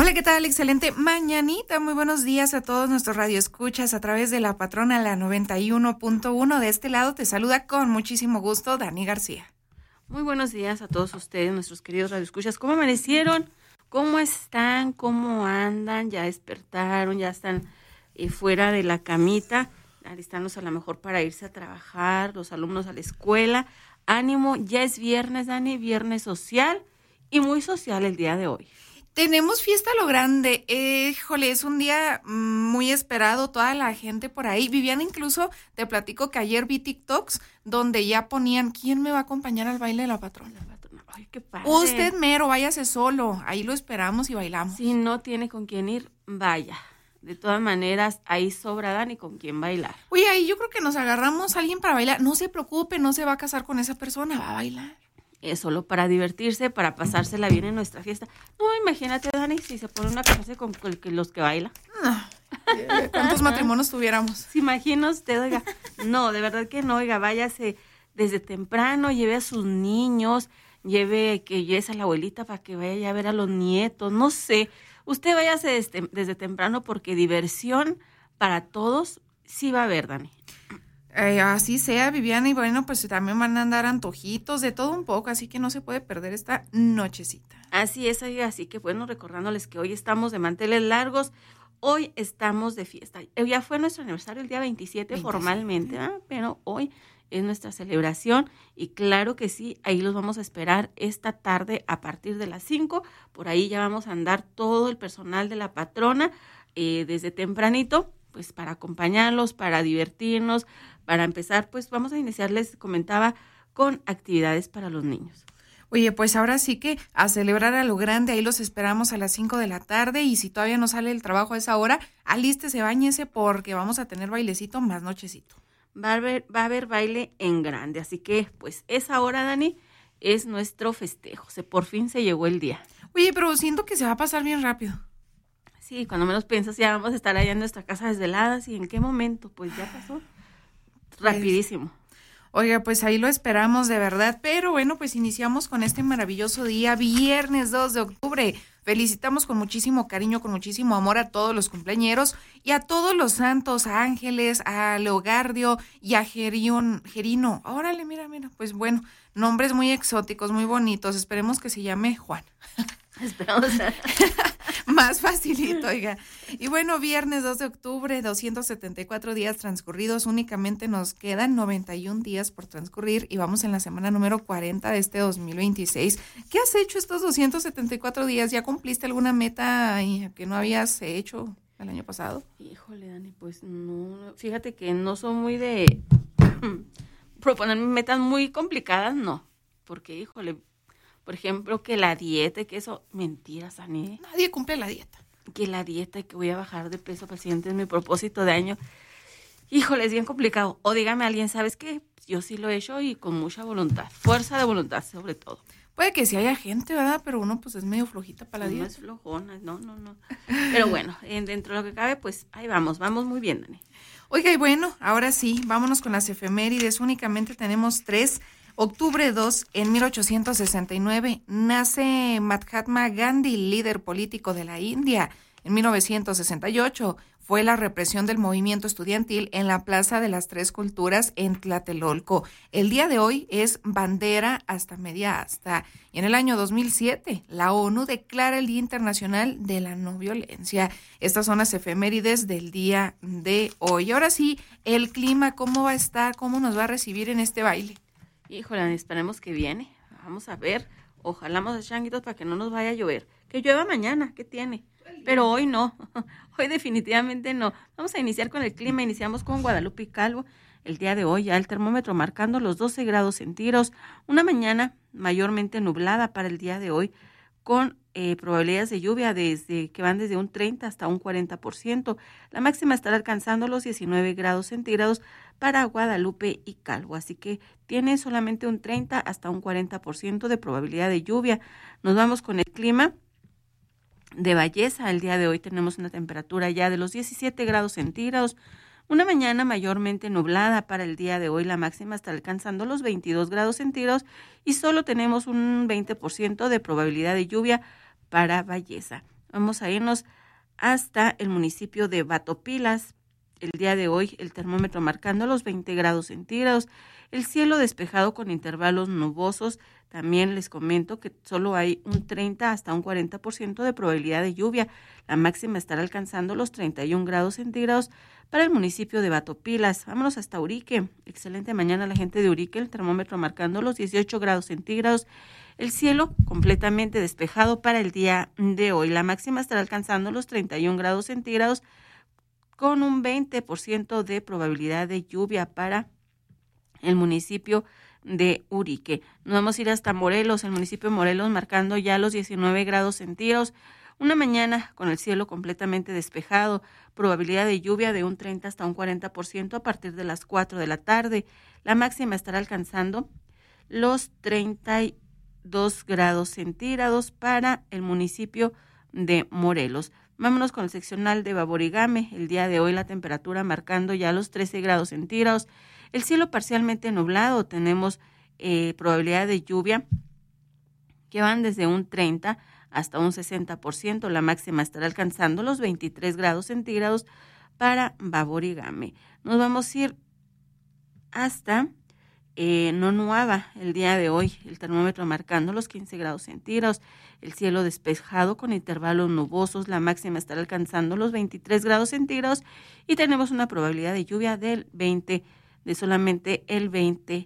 Hola, ¿qué tal? Excelente mañanita. Muy buenos días a todos nuestros radioescuchas a través de la patrona, la 91.1. De este lado te saluda con muchísimo gusto Dani García. Muy buenos días a todos ustedes, nuestros queridos radioescuchas. ¿Cómo amanecieron? ¿Cómo están? ¿Cómo andan? ¿Ya despertaron? ¿Ya están fuera de la camita? Alistándose a lo mejor para irse a trabajar, los alumnos a la escuela. Ánimo, ya es viernes, Dani, viernes social y muy social el día de hoy. Tenemos fiesta a lo grande, híjole, es un día muy esperado, toda la gente por ahí. Viviana, incluso te platico que ayer vi TikToks donde ya ponían, ¿quién me va a acompañar al baile de la patrona? Ay, qué padre. Usted mero, váyase solo, ahí lo esperamos y bailamos. Si no tiene con quién ir, vaya. De todas maneras, ahí sobra Dani con quién bailar. Oye, ahí yo creo que nos agarramos a alguien para bailar. No se preocupe, no se va a casar con esa persona, va a bailar. Es solo para divertirse, para pasársela bien en nuestra fiesta. No, imagínate, Dani, si se pone una casarse con los que baila. No. ¿Cuántos matrimonios tuviéramos? ¿Se imagina usted, oiga? No, de verdad que no, oiga, váyase desde temprano, lleve a sus niños, lleve a la abuelita para que vaya a ver a los nietos, no sé. Usted váyase desde temprano porque diversión para todos sí va a haber, Dani. Así sea, Viviana, y bueno, pues también van a andar antojitos, de todo un poco, así que no se puede perder esta nochecita. Así es, oiga, así que bueno, recordándoles que hoy estamos de manteles largos, hoy estamos de fiesta. Ya fue nuestro aniversario el día 27 formalmente, pero hoy es nuestra celebración y claro que sí, ahí los vamos a esperar esta tarde a partir de las 5, por ahí ya vamos a andar todo el personal de la patrona desde tempranito, pues para acompañarlos, para divertirnos, para empezar, pues vamos a iniciar, les comentaba, con actividades para los niños. Oye, pues ahora sí que a celebrar a lo grande, ahí los esperamos a las 5 de la tarde y si todavía no sale el trabajo a esa hora, alístese, báñese porque vamos a tener bailecito más nochecito. Va a haber baile en grande, así que pues esa hora, Dani, es nuestro festejo, por fin se llegó el día. Oye, pero siento que se va a pasar bien rápido. Sí, cuando menos piensas ya vamos a estar allá en nuestra casa desveladas y en qué momento, pues ya pasó rapidísimo. Oiga, pues ahí lo esperamos de verdad, pero bueno, pues iniciamos con este maravilloso día, viernes 2 de octubre. Felicitamos con muchísimo cariño, con muchísimo amor a todos los cumpleañeros y a todos los santos, a Ángeles, a Leogardio y a Gerino. Órale, mira, pues bueno, nombres muy exóticos, muy bonitos. Esperemos que se llame Juan. Esperamos. Más facilito, oiga. Y bueno, viernes 2 de octubre, 274 días transcurridos, únicamente nos quedan 91 días por transcurrir y vamos en la semana número 40 de este 2026. ¿Qué has hecho estos 274 días? ¿Ya cumpliste alguna meta que no habías hecho el año pasado? Híjole, Dani, pues no, fíjate que no soy muy de proponer metas muy complicadas, no, porque híjole, por ejemplo, que la dieta y que eso, mentiras, Dani. Nadie cumple la dieta. Que la dieta y que voy a bajar de peso, paciente, es mi propósito de año. Híjole, es bien complicado. O dígame a alguien, ¿sabes qué? Yo sí lo he hecho y con mucha voluntad, fuerza de voluntad sobre todo. Puede que sí haya gente, ¿verdad? Pero uno pues es medio flojita para la dieta. No es flojona, no. Pero bueno, dentro de lo que cabe, pues ahí vamos muy bien, Dani. Oiga, y bueno, ahora sí, vámonos con las efemérides. Únicamente tenemos 3. Octubre 2, en 1869, nace Mahatma Gandhi, líder político de la India. En 1968, fue la represión del movimiento estudiantil en la Plaza de las Tres Culturas en Tlatelolco. El día de hoy es bandera hasta media asta. Y en el año 2007, la ONU declara el Día Internacional de la No Violencia. Estas son las efemérides del día de hoy. Ahora sí, el clima, ¿cómo va a estar? ¿Cómo nos va a recibir en este baile? Híjole, esperemos que viene. Vamos a ver. Ojalá vamos a changuitos para que no nos vaya a llover. Que llueva mañana, ¿qué tiene? Pero hoy no. Hoy definitivamente no. Vamos a iniciar con el clima. Iniciamos con Guadalupe y Calvo. El día de hoy ya el termómetro marcando los 12 grados centígrados. Una mañana mayormente nublada para el día de hoy con probabilidades de lluvia que van desde un 30 hasta un 40%. La máxima estará alcanzando los 19 grados centígrados para Guadalupe y Calvo, así que tiene solamente un 30 hasta un 40% de probabilidad de lluvia. Nos vamos con el clima de Valleza. El día de hoy tenemos una temperatura ya de los 17 grados centígrados. Una mañana mayormente nublada para el día de hoy, la máxima está alcanzando los 22 grados centígrados y solo tenemos un 20% de probabilidad de lluvia para Valleza. Vamos a irnos hasta el municipio de Batopilas. El día de hoy el termómetro marcando los 20 grados centígrados, el cielo despejado con intervalos nubosos. También les comento que solo hay un 30 hasta un 40% de probabilidad de lluvia. La máxima estará alcanzando los 31 grados centígrados para el municipio de Batopilas. Vámonos hasta Urique. Excelente mañana la gente de Urique, el termómetro marcando los 18 grados centígrados. El cielo completamente despejado para el día de hoy. La máxima estará alcanzando los 31 grados centígrados con un 20% de probabilidad de lluvia para el municipio de Urique. Nos vamos a ir hasta Morelos, el municipio de Morelos marcando ya los 19 grados centígrados. Una mañana con el cielo completamente despejado, probabilidad de lluvia de un 30 hasta un 40% a partir de las 4 de la tarde. La máxima estará alcanzando los 32 grados centígrados para el municipio de Morelos. Vámonos con el seccional de Baborigame. El día de hoy la temperatura marcando ya los 13 grados centígrados. El cielo parcialmente nublado. Tenemos probabilidad de lluvia que van desde un 30 hasta un 60%. La máxima estará alcanzando los 23 grados centígrados para Baborigame. Nos vamos a ir hasta Nonuaba el día de hoy, el termómetro marcando los 15 grados centígrados, el cielo despejado con intervalos nubosos, la máxima estará alcanzando los 23 grados centígrados y tenemos una probabilidad de lluvia de solamente el 20%.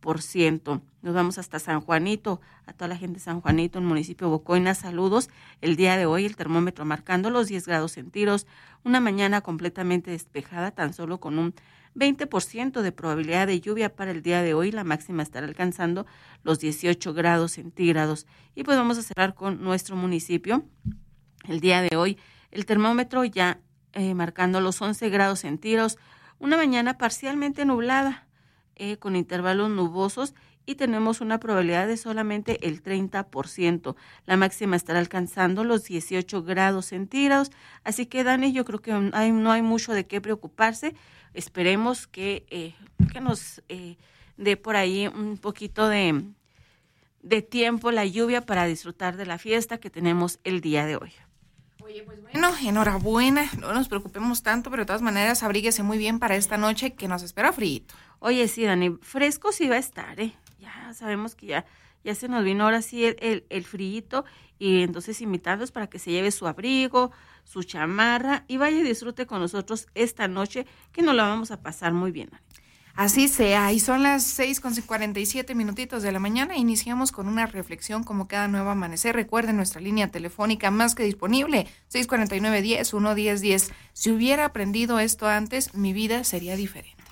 Nos vamos hasta San Juanito, a toda la gente de San Juanito, en el municipio de Bocoina, saludos. El día de hoy el termómetro marcando los 10 grados centígrados, una mañana completamente despejada, tan solo con un 20% de probabilidad de lluvia para el día de hoy. La máxima estará alcanzando los 18 grados centígrados. Y pues vamos a cerrar con nuestro municipio. El día de hoy el termómetro ya marcando los 11 grados centígrados. Una mañana parcialmente nublada con intervalos nubosos y tenemos una probabilidad de solamente el 30%. La máxima estará alcanzando los 18 grados centígrados. Así que, Dani, yo creo que no hay mucho de qué preocuparse. Esperemos que nos dé por ahí un poquito de tiempo la lluvia para disfrutar de la fiesta que tenemos el día de hoy. Oye, pues bueno, enhorabuena, no nos preocupemos tanto, pero de todas maneras abríguese muy bien para esta noche que nos espera frío. Oye, sí, Dani, fresco sí va a estar, ya sabemos que ya se nos vino ahora sí el frío, y entonces invitarlos para que se lleve su abrigo, su chamarra y vaya y disfrute con nosotros esta noche que nos la vamos a pasar muy bien, Dani. Así sea, y son las 6:47 de la mañana. Iniciamos con una reflexión como cada nuevo amanecer. Recuerden nuestra línea telefónica más que disponible, 649-10-110-10. Si hubiera aprendido esto antes, mi vida sería diferente.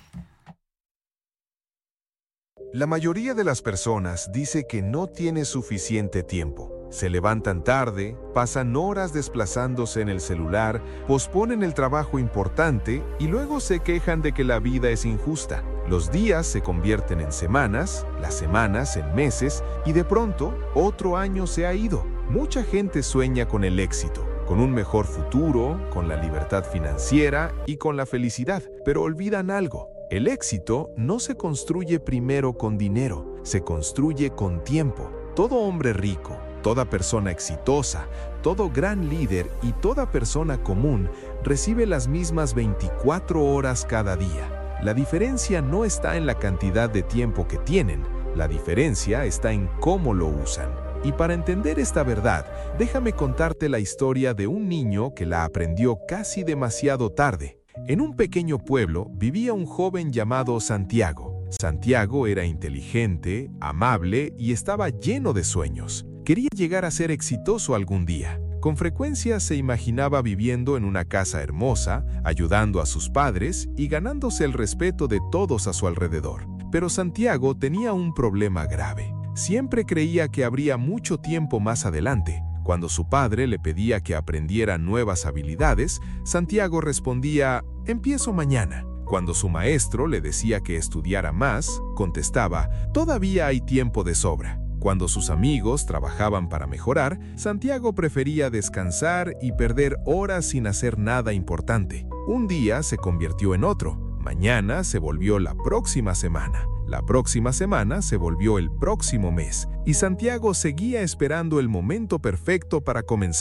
La mayoría de las personas dice que no tiene suficiente tiempo. Se levantan tarde, pasan horas desplazándose en el celular, posponen el trabajo importante y luego se quejan de que la vida es injusta. Los días se convierten en semanas, las semanas en meses y de pronto otro año se ha ido. Mucha gente sueña con el éxito, con un mejor futuro, con la libertad financiera y con la felicidad, pero olvidan algo. El éxito no se construye primero con dinero, se construye con tiempo. Todo hombre rico, toda persona exitosa, todo gran líder y toda persona común recibe las mismas 24 horas cada día. La diferencia no está en la cantidad de tiempo que tienen, la diferencia está en cómo lo usan. Y para entender esta verdad, déjame contarte la historia de un niño que la aprendió casi demasiado tarde. En un pequeño pueblo vivía un joven llamado Santiago. Santiago era inteligente, amable y estaba lleno de sueños. Quería llegar a ser exitoso algún día. Con frecuencia se imaginaba viviendo en una casa hermosa, ayudando a sus padres y ganándose el respeto de todos a su alrededor. Pero Santiago tenía un problema grave. Siempre creía que habría mucho tiempo más adelante. Cuando su padre le pedía que aprendiera nuevas habilidades, Santiago respondía, «Empiezo mañana». Cuando su maestro le decía que estudiara más, contestaba, «Todavía hay tiempo de sobra». Cuando sus amigos trabajaban para mejorar, Santiago prefería descansar y perder horas sin hacer nada importante. Un día se convirtió en otro. Mañana se volvió la próxima semana. La próxima semana se volvió el próximo mes. Y Santiago seguía esperando el momento perfecto para comenzar.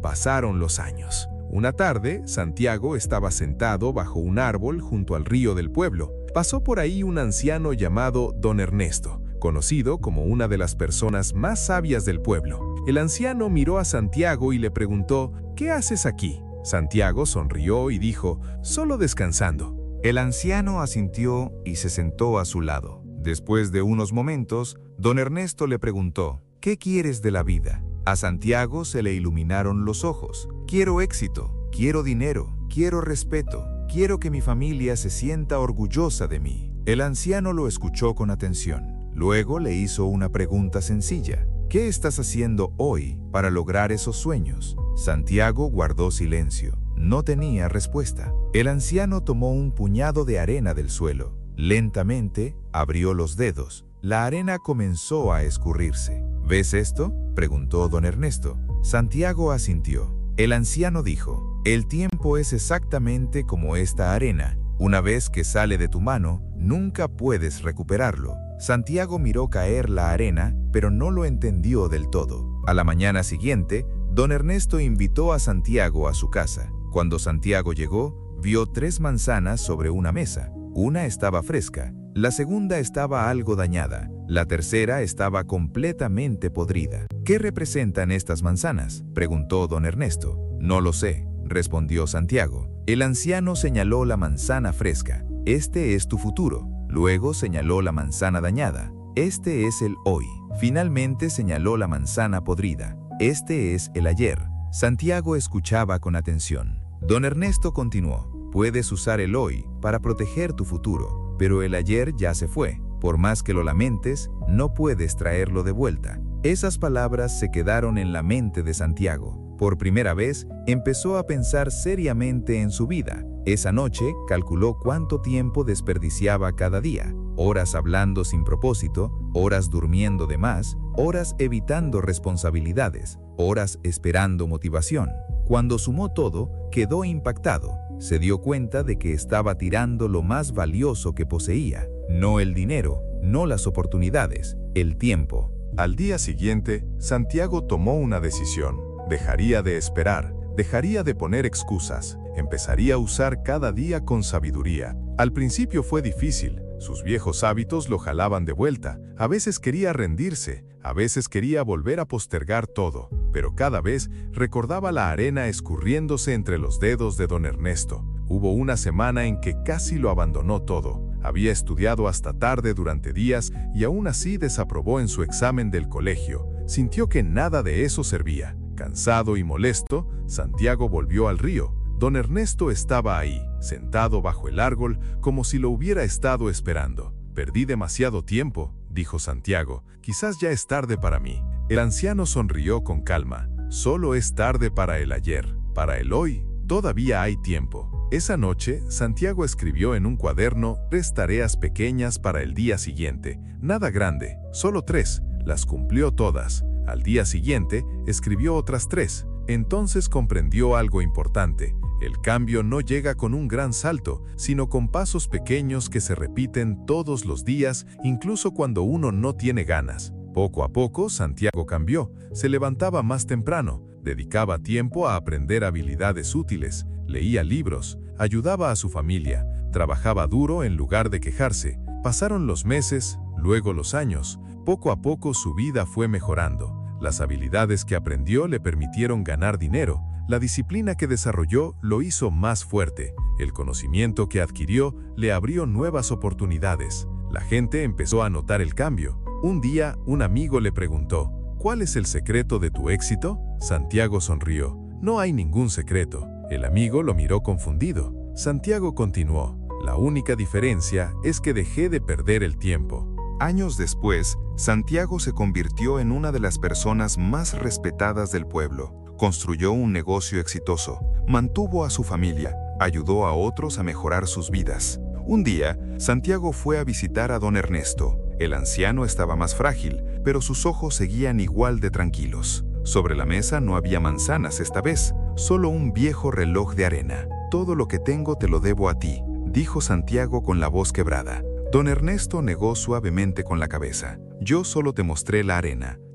Pasaron los años. Una tarde, Santiago estaba sentado bajo un árbol junto al río del pueblo. Pasó por ahí un anciano llamado Don Ernesto, conocido como una de las personas más sabias del pueblo. El anciano miró a Santiago y le preguntó, ¿qué haces aquí? Santiago sonrió y dijo, solo descansando. El anciano asintió y se sentó a su lado. Después de unos momentos, Don Ernesto le preguntó, ¿qué quieres de la vida? A Santiago se le iluminaron los ojos. Quiero éxito, quiero dinero, quiero respeto, quiero que mi familia se sienta orgullosa de mí. El anciano lo escuchó con atención. Luego le hizo una pregunta sencilla. ¿Qué estás haciendo hoy para lograr esos sueños? Santiago guardó silencio. No tenía respuesta. El anciano tomó un puñado de arena del suelo. Lentamente abrió los dedos. La arena comenzó a escurrirse. ¿Ves esto?, preguntó Don Ernesto. Santiago asintió. El anciano dijo, el tiempo es exactamente como esta arena. Una vez que sale de tu mano, nunca puedes recuperarlo. Santiago miró caer la arena, pero no lo entendió del todo. A la mañana siguiente, Don Ernesto invitó a Santiago a su casa. Cuando Santiago llegó, vio 3 manzanas sobre una mesa. Una estaba fresca, la segunda estaba algo dañada, la tercera estaba completamente podrida. ¿Qué representan estas manzanas?, preguntó Don Ernesto. No lo sé, respondió Santiago. El anciano señaló la manzana fresca. Este es tu futuro. Luego señaló la manzana dañada. Este es el hoy. Finalmente señaló la manzana podrida. Este es el ayer. Santiago escuchaba con atención. Don Ernesto continuó. Puedes usar el hoy para proteger tu futuro, pero el ayer ya se fue. Por más que lo lamentes, no puedes traerlo de vuelta. Esas palabras se quedaron en la mente de Santiago. Por primera vez, empezó a pensar seriamente en su vida. Esa noche, calculó cuánto tiempo desperdiciaba cada día. Horas hablando sin propósito, horas durmiendo de más, horas evitando responsabilidades, horas esperando motivación. Cuando sumó todo, quedó impactado. Se dio cuenta de que estaba tirando lo más valioso que poseía. No el dinero, no las oportunidades, el tiempo. Al día siguiente, Santiago tomó una decisión. Dejaría de esperar, dejaría de poner excusas, empezaría a usar cada día con sabiduría. Al principio fue difícil, sus viejos hábitos lo jalaban de vuelta, a veces quería rendirse, a veces quería volver a postergar todo, pero cada vez recordaba la arena escurriéndose entre los dedos de Don Ernesto. Hubo una semana en que casi lo abandonó todo. Había estudiado hasta tarde durante días y aún así desaprobó en su examen del colegio. Sintió que nada de eso servía. Cansado y molesto, Santiago volvió al río. Don Ernesto estaba ahí, sentado bajo el árbol, como si lo hubiera estado esperando. Perdí demasiado tiempo, dijo Santiago. Quizás ya es tarde para mí. El anciano sonrió con calma. Solo es tarde para el ayer. Para el hoy, todavía hay tiempo. Esa noche, Santiago escribió en un cuaderno 3 tareas pequeñas para el día siguiente. Nada grande, solo 3. Las cumplió todas. Al día siguiente, escribió otras 3. Entonces comprendió algo importante. El cambio no llega con un gran salto, sino con pasos pequeños que se repiten todos los días, incluso cuando uno no tiene ganas. Poco a poco, Santiago cambió. Se levantaba más temprano, dedicaba tiempo a aprender habilidades útiles, leía libros, ayudaba a su familia, trabajaba duro en lugar de quejarse. Pasaron los meses, luego los años. Poco a poco su vida fue mejorando. Las habilidades que aprendió le permitieron ganar dinero. La disciplina que desarrolló lo hizo más fuerte. El conocimiento que adquirió le abrió nuevas oportunidades. La gente empezó a notar el cambio. Un día, un amigo le preguntó, ¿cuál es el secreto de tu éxito? Santiago sonrió. No hay ningún secreto. El amigo lo miró confundido. Santiago continuó. La única diferencia es que dejé de perder el tiempo. Años después, Santiago se convirtió en una de las personas más respetadas del pueblo. Construyó un negocio exitoso, mantuvo a su familia, ayudó a otros a mejorar sus vidas. Un día, Santiago fue a visitar a Don Ernesto. El anciano estaba más frágil, pero sus ojos seguían igual de tranquilos. Sobre la mesa no había manzanas esta vez, solo un viejo reloj de arena. Todo lo que tengo te lo debo a ti, dijo Santiago con la voz quebrada. Don Ernesto negó suavemente con la cabeza. Yo solo te mostré la arena.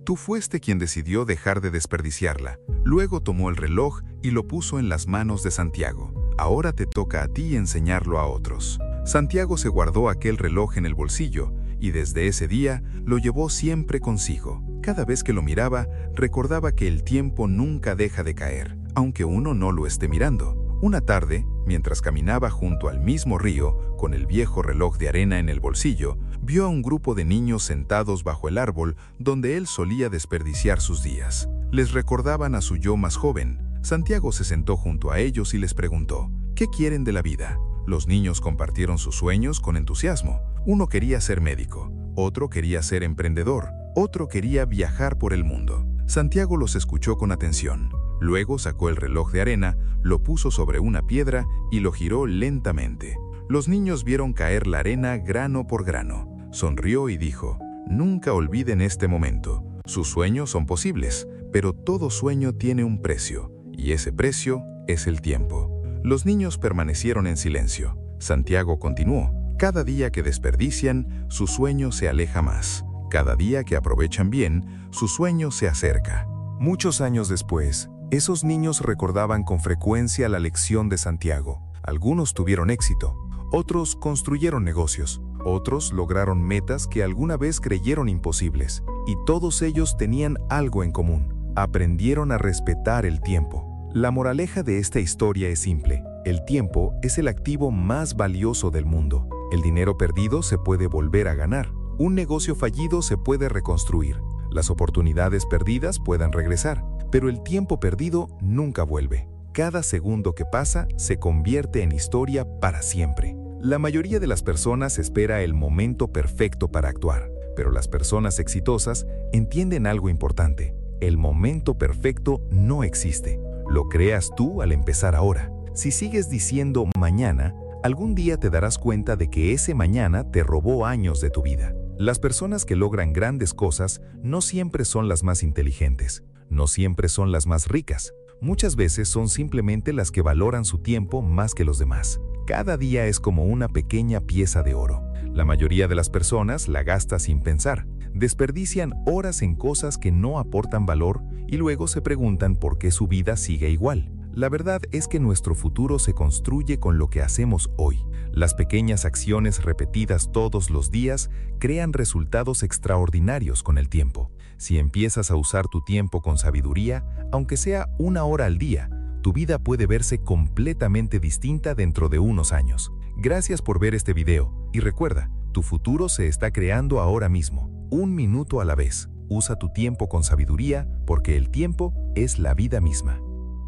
Tú fuiste quien decidió dejar de desperdiciarla. Luego tomó el reloj y lo puso en las manos de Santiago. Ahora te toca a ti enseñarlo a otros. Santiago se guardó aquel reloj en el bolsillo y desde ese día lo llevó siempre consigo. Cada vez que lo miraba, recordaba que el tiempo nunca deja de caer, aunque uno no lo esté mirando. Una tarde, mientras caminaba junto al mismo río, con el viejo reloj de arena en el bolsillo, vio a un grupo de niños sentados bajo el árbol donde él solía desperdiciar sus días. Les recordaban a su yo más joven. Santiago se sentó junto a ellos y les preguntó, ¿qué quieren de la vida? Los niños compartieron sus sueños con entusiasmo. Uno quería ser médico, otro quería ser emprendedor, otro quería viajar por el mundo. Santiago los escuchó con atención. Luego sacó el reloj de arena, lo puso sobre una piedra y lo giró lentamente. Los niños vieron caer la arena grano por grano. Sonrió y dijo, nunca olviden este momento. Sus sueños son posibles, pero todo sueño tiene un precio, y ese precio es el tiempo. Los niños permanecieron en silencio. Santiago continuó, cada día que desperdician, su sueño se aleja más. Cada día que aprovechan bien, su sueño se acerca. Muchos años después, esos niños recordaban con frecuencia la lección de Santiago. Algunos tuvieron éxito, otros construyeron negocios, otros lograron metas que alguna vez creyeron imposibles, y todos ellos tenían algo en común: aprendieron a respetar el tiempo. La moraleja de esta historia es simple: el tiempo es el activo más valioso del mundo. El dinero perdido se puede volver a ganar, un negocio fallido se puede reconstruir, las oportunidades perdidas pueden regresar, pero el tiempo perdido nunca vuelve. Cada segundo que pasa se convierte en historia para siempre. La mayoría de las personas espera el momento perfecto para actuar, pero las personas exitosas entienden algo importante: el momento perfecto no existe. Lo creas tú al empezar ahora. Si sigues diciendo mañana, algún día te darás cuenta de que ese mañana te robó años de tu vida. Las personas que logran grandes cosas no siempre son las más inteligentes, no siempre son las más ricas. Muchas veces son simplemente las que valoran su tiempo más que los demás. Cada día es como una pequeña pieza de oro. La mayoría de las personas la gasta sin pensar. Desperdician horas en cosas que no aportan valor y luego se preguntan por qué su vida sigue igual. La verdad es que nuestro futuro se construye con lo que hacemos hoy. Las pequeñas acciones repetidas todos los días crean resultados extraordinarios con el tiempo. Si empiezas a usar tu tiempo con sabiduría, aunque sea 1 hora al día, tu vida puede verse completamente distinta dentro de unos años. Gracias por ver este video y recuerda, tu futuro se está creando ahora mismo, 1 minuto a la vez. Usa tu tiempo con sabiduría porque el tiempo es la vida misma.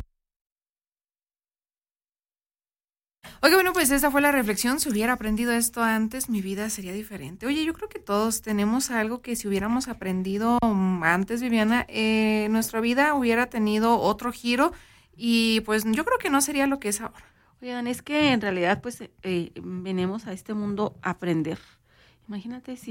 Oye, bueno, pues esa fue la reflexión. Si hubiera aprendido esto antes, mi vida sería diferente. Oye, yo creo que todos tenemos algo que si hubiéramos aprendido antes, Viviana, nuestra vida hubiera tenido otro giro y pues yo creo que no sería lo que es ahora. Oigan, es que en realidad pues venimos a este mundo a aprender. Imagínate si